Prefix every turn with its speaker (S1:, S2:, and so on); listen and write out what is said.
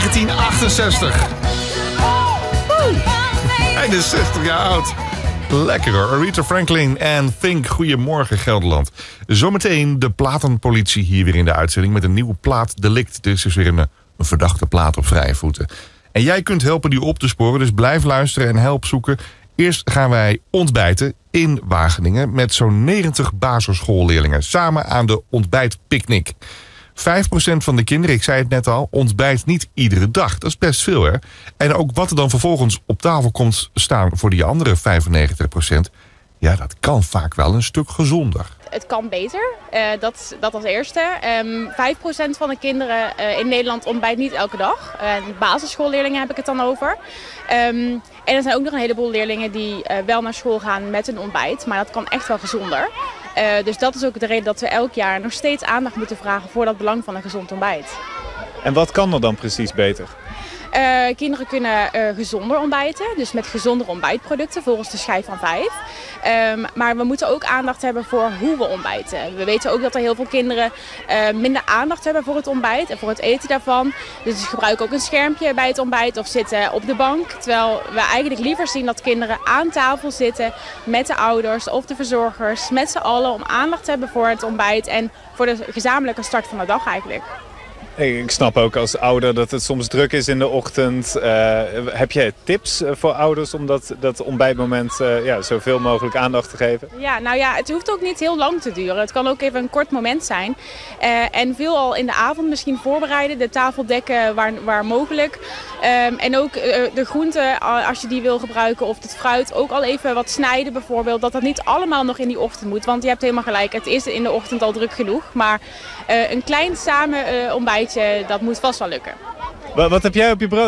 S1: 1968. Hij is 60 jaar oud. Lekker hoor. Aretha Franklin en Think. Goedemorgen Gelderland. Zometeen de platenpolitie hier weer in de uitzending met een nieuwe plaatdelict. Dit is dus weer een verdachte plaat op vrije voeten. En jij kunt helpen die op te sporen, dus blijf luisteren en help zoeken. Eerst gaan wij ontbijten in Wageningen met zo'n 90 basisschoolleerlingen. Samen aan de ontbijtpicknick. 5% van de kinderen, ik zei het net al, ontbijt niet iedere dag. Dat is best veel, hè? En ook wat er dan vervolgens op tafel komt staan voor die andere 95%... ja, dat kan vaak wel een stuk gezonder.
S2: Het kan beter, dat als eerste. 5% van de kinderen in Nederland ontbijt niet elke dag. Basisschoolleerlingen heb ik het dan over. En er zijn ook nog een heleboel leerlingen die wel naar school gaan met een ontbijt. Maar dat kan echt wel gezonder. Dus dat is ook de reden dat we elk jaar nog steeds aandacht moeten vragen voor dat belang van een gezond ontbijt.
S3: En wat kan er dan precies beter?
S2: Kinderen kunnen gezonder ontbijten, dus met gezondere ontbijtproducten volgens de schijf van 5. Maar we moeten ook aandacht hebben voor hoe we ontbijten. We weten ook dat er heel veel kinderen minder aandacht hebben voor het ontbijt en voor het eten daarvan. Dus ze gebruiken ook een schermpje bij het ontbijt of zitten op de bank. Terwijl we eigenlijk liever zien dat kinderen aan tafel zitten met de ouders of de verzorgers, met z'n allen om aandacht te hebben voor het ontbijt en voor de gezamenlijke start van de dag eigenlijk.
S3: Ik snap ook als ouder dat het soms druk is in de ochtend. Heb jij tips voor ouders om dat ontbijtmoment zoveel mogelijk aandacht te geven?
S2: Ja, nou ja, het hoeft ook niet heel lang te duren. Het kan ook even een kort moment zijn. En veel al in de avond misschien voorbereiden, de tafel dekken waar mogelijk. En ook de groenten, als je die wil gebruiken, of het fruit, ook al even wat snijden bijvoorbeeld. Dat niet allemaal nog in die ochtend moet, want je hebt helemaal gelijk. Het is in de ochtend al druk genoeg, maar een klein samen ontbijtje, dat moet vast wel lukken.
S3: Wat heb jij op je brood?